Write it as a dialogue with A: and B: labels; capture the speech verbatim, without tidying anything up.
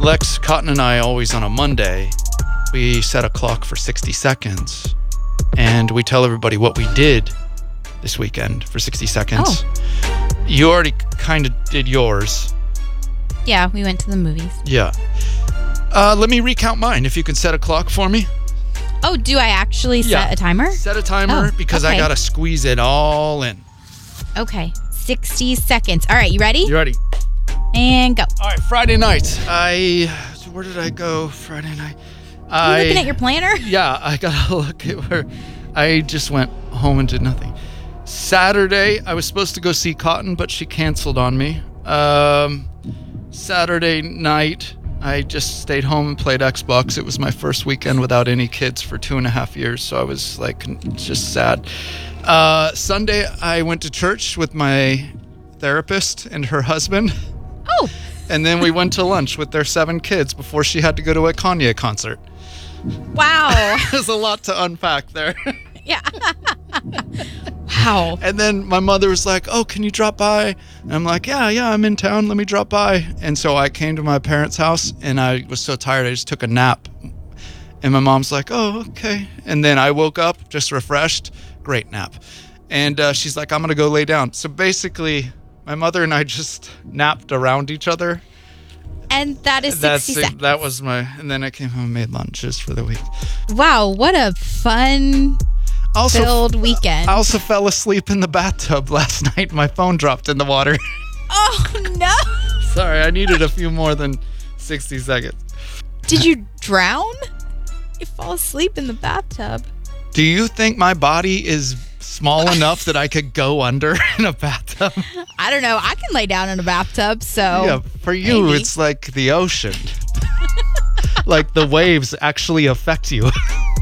A: Lex, Cotton, and I always on a Monday, we set a clock for sixty seconds, and we tell everybody what we did this weekend for sixty seconds.
B: Oh.
A: You already kind of did yours.
B: Yeah, we went to the movies.
A: Yeah. Uh, let me recount mine, if you can set a clock for me.
B: Oh, do I actually set
A: Yeah.
B: a timer?
A: Set a timer,
B: Oh,
A: because I
B: okay.
A: got to squeeze it all in.
B: Okay, sixty seconds. All right, you ready?
A: You ready?
B: And go.
A: All right, Friday night. I, where did I go Friday night?
B: Are
A: I,
B: you looking at your planner?
A: Yeah, I gotta look at where I just went home and did nothing. Saturday, I was supposed to go see Cotton, but she canceled on me. Um, Saturday night, I just stayed home and played Xbox. It was my first weekend without any kids for two and a half years, so I was like just sad. Uh, Sunday, I went to church with my therapist and her husband.
B: Oh.
A: And then we went to lunch with their seven kids before she had to go to a Kanye concert.
B: Wow.
A: There's a lot to unpack there.
B: Yeah. Wow.
A: And then my mother was like, oh, can you drop by? And I'm like, yeah, yeah, I'm in town. Let me drop by. And so I came to my parents' house, and I was so tired, I just took a nap. And my mom's like, oh, okay. And then I woke up just refreshed. Great nap. And uh, she's like, I'm going to go lay down. So basically, my mother and I just napped around each other.
B: And that is
A: That's
B: sixty seconds.
A: That was my, and then I came home and made lunches for the week.
B: Wow, what a fun
A: Also,
B: filled weekend.
A: I also fell asleep in the bathtub last night. My phone dropped in the water.
B: Oh, no.
A: Sorry, I needed a few more than sixty seconds.
B: Did you drown? You fall asleep in the bathtub.
A: Do you think my body is small enough that I could go under in a bathtub?
B: I don't know. I can lay down in a bathtub, so.
A: Yeah, for you,
B: maybe.
A: it's like the ocean. Like the waves actually affect you.